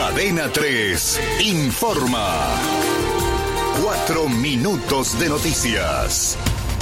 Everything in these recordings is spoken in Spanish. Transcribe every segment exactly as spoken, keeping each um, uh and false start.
Cadena tres informa. Cuatro minutos de noticias.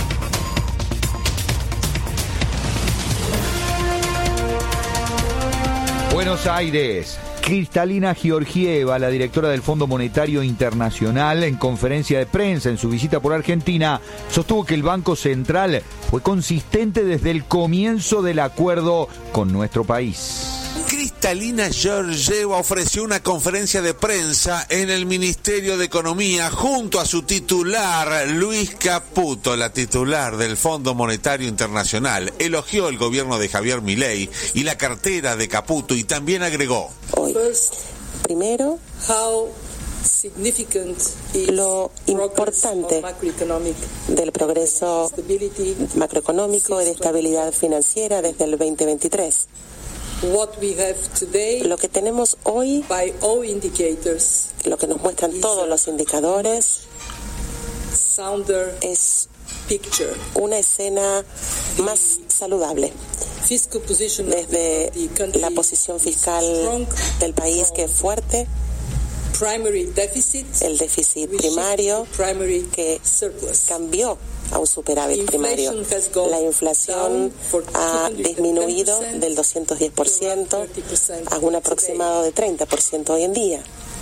Buenos Aires. Kristalina Georgieva, la directora del Fondo Monetario Internacional, en conferencia de prensa en su visita por Argentina, sostuvo que el Banco Central fue consistente desde el comienzo del acuerdo con nuestro país. Kristalina Georgieva ofreció una conferencia de prensa en el Ministerio de Economía junto a su titular, Luis Caputo, la titular del Fondo Monetario Internacional. Elogió el gobierno de Javier Milei y la cartera de Caputo y también agregó: Hoy, primero, lo importante del progreso macroeconómico y de estabilidad financiera desde el veinte veintitrés. Lo que tenemos hoy, lo que nos muestran todos los indicadores, es una escena más saludable. Desde la posición fiscal del país, que es fuerte, el déficit primario que cambió a un superávit primario. La inflación ha disminuido del doscientos diez por ciento a un aproximado de treinta por ciento hoy en día.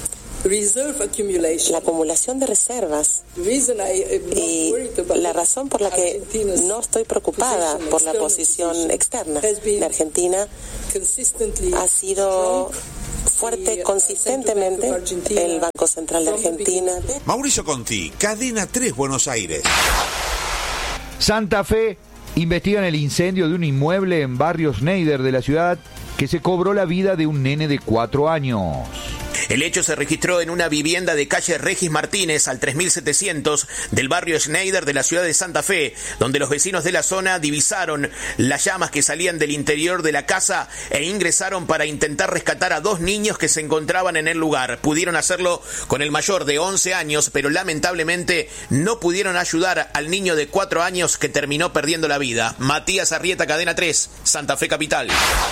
La acumulación de reservas, y la razón por la que no estoy preocupada por la posición externa de Argentina ha sido fuerte consistentemente el Banco Central de Argentina. Mauricio Conti, Cadena tres, Buenos Aires. Santa Fe investigan el incendio de un inmueble en barrio Schneider de la ciudad que se cobró la vida de un nene de cuatro años. El hecho se registró en una vivienda de calle Regis Martínez al tres mil setecientos del barrio Schneider de la ciudad de Santa Fe, donde los vecinos de la zona divisaron las llamas que salían del interior de la casa e ingresaron para intentar rescatar a dos niños que se encontraban en el lugar. Pudieron hacerlo con el mayor de once años, pero lamentablemente no pudieron ayudar al niño de cuatro años que terminó perdiendo la vida. Matías Arrieta, Cadena tres, Santa Fe Capital.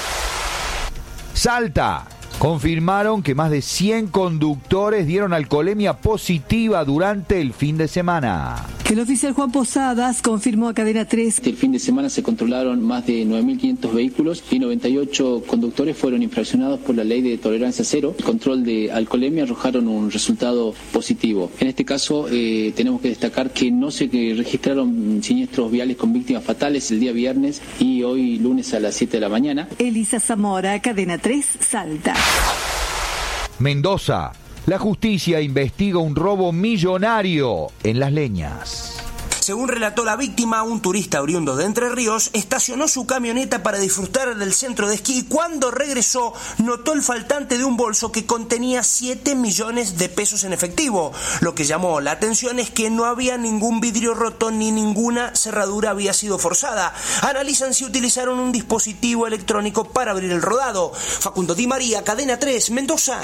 Salta. Confirmaron que más de cien conductores dieron alcoholemia positiva durante el fin de semana. El oficial Juan Posadas confirmó a Cadena tres. El fin de semana se controlaron más de nueve mil quinientos vehículos y noventa y ocho conductores fueron infraccionados por la ley de tolerancia cero. El control de alcoholemia arrojaron un resultado positivo. En este caso eh, tenemos que destacar que no se registraron siniestros viales con víctimas fatales el día viernes y hoy lunes a las siete de la mañana. Elisa Zamora, Cadena tres, Salta. Mendoza. La justicia investiga un robo millonario en Las Leñas. Según relató la víctima, un turista oriundo de Entre Ríos estacionó su camioneta para disfrutar del centro de esquí y cuando regresó notó el faltante de un bolso que contenía siete millones de pesos en efectivo. Lo que llamó la atención es que no había ningún vidrio roto ni ninguna cerradura había sido forzada. Analizan si utilizaron un dispositivo electrónico para abrir el rodado. Facundo Di María, Cadena tres, Mendoza.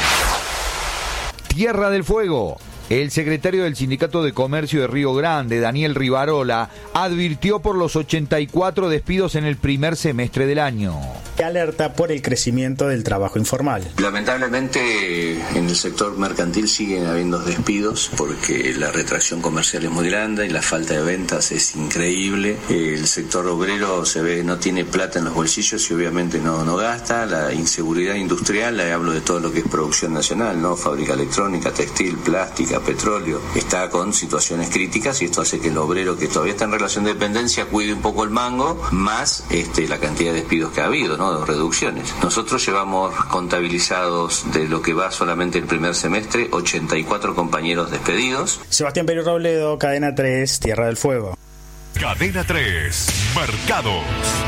Tierra del Fuego. El secretario del Sindicato de Comercio de Río Grande, Daniel Rivarola, advirtió por los ochenta y cuatro despidos en el primer semestre del año. Alerta por el crecimiento del trabajo informal. Lamentablemente en el sector mercantil siguen habiendo despidos porque la retracción comercial es muy grande y la falta de ventas es increíble. El sector obrero se ve no tiene plata en los bolsillos y obviamente no, no gasta. La inseguridad industrial, le hablo de todo lo que es producción nacional, ¿no? Fábrica electrónica, textil, plástica, petróleo, está con situaciones críticas y esto hace que el obrero que todavía está en relación de dependencia cuide un poco el mango, más este, la cantidad de despidos que ha habido, ¿no? De reducciones. Nosotros llevamos contabilizados de lo que va solamente el primer semestre, ochenta y cuatro compañeros despedidos. Sebastián Pérez Robledo, Cadena tres, Tierra del Fuego. Cadena tres, Mercados.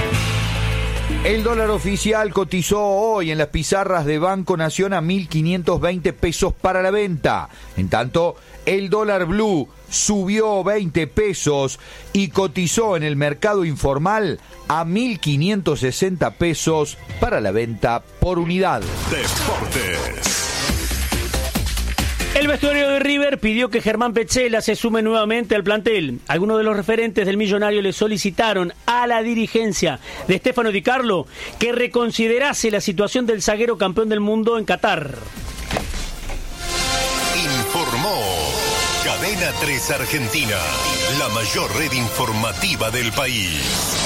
El dólar oficial cotizó hoy en las pizarras de Banco Nación a mil quinientos veinte pesos para la venta. En tanto, el dólar blue subió veinte pesos y cotizó en el mercado informal a mil quinientos sesenta pesos para la venta por unidad. Deportes. El vestuario de River pidió que Germán Petzela se sume nuevamente al plantel. Algunos de los referentes del millonario le solicitaron a la dirigencia de Stefano Di Carlo que reconsiderase la situación del zaguero campeón del mundo en Qatar. Cadena tres Argentina, la mayor red informativa del país.